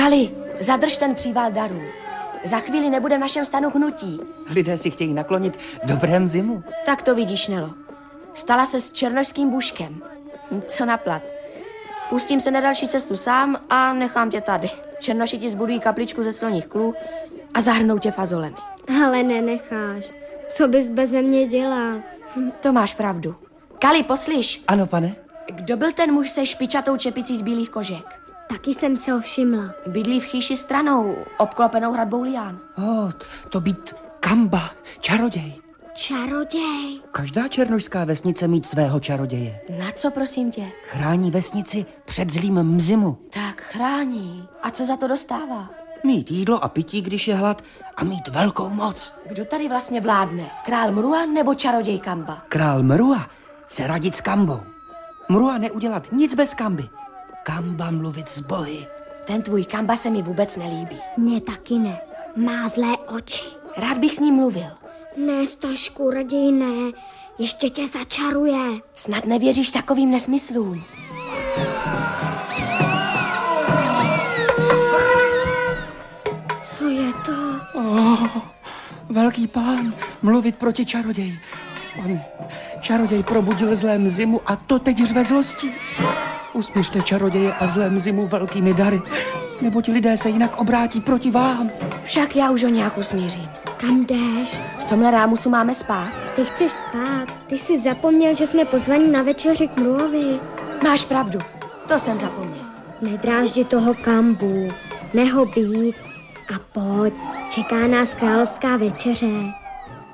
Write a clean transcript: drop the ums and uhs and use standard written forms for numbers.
Kali, zadrž ten příval darů. Za chvíli nebude v našem stanu hnutí. Lidé si chtějí naklonit dobrém zimu. Tak to vidíš, Nelo. Stala se s černošským buškem. Co na plat? Pustím se na další cestu sám a nechám tě tady. Černoši ti zbudují kapličku ze sloních klů a zahrnou tě fazolemi. Ale nenecháš. Co bys beze mě dělal? To máš pravdu. Kali, poslyš. Ano, pane? Kdo byl ten muž se špičatou čepicí z bílých kožek? Taky jsem se ho všimla. Bydlí v chýši stranou, obklopenou hradbou lián. To být Kamba, čaroděj. Čaroděj? Každá černošská vesnice mít svého čaroděje. Na co, prosím tě? Chrání vesnici před zlým mzimu. Tak chrání. A co za to dostává? Mít jídlo a pití, když je hlad, a mít velkou moc. Kdo tady vlastně vládne? Král Mrua nebo čaroděj Kamba? Král Mrua se radit s Kambou. Mrua neudělat nic bez Kamby. Kamba mluvit s bohy. Ten tvůj Kamba se mi vůbec nelíbí. Mně taky ne. Má zlé oči. Rád bych s ním mluvil. Ne, Stašku, raději ne. Ještě tě začaruje. Snad nevěříš takovým nesmyslům. Co je to? Velký pán, mluvit proti čaroději. On, čaroděj probudil zlém zimu a to teď řve zlostí. Usměšte čaroděje a zlém zimu velkými dary, neboť lidé se jinak obrátí proti vám. Však já už ho nějak usmířím. Kam jdeš? V tomhle rámusu máme spát. Ty chceš spát. Ty jsi zapomněl, že jsme pozvaní na večeři k Mruovi. Máš pravdu, to jsem zapomněl. Nedráždi toho Kambu. Nech ho být. A pojď, čeká nás královská večeře.